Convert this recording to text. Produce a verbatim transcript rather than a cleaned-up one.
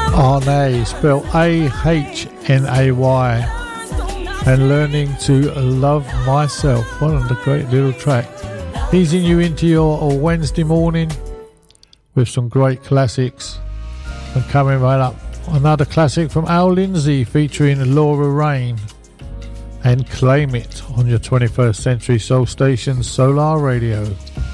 Ahnay, spelled A H N A Y, and Learning to Love Myself. One of the great little track, easing you into your Wednesday morning with some great classics. And coming right up, another classic from Al Lindsay featuring Laura Rain and Claim It on your twenty-first Century Soul Station Solar Radio.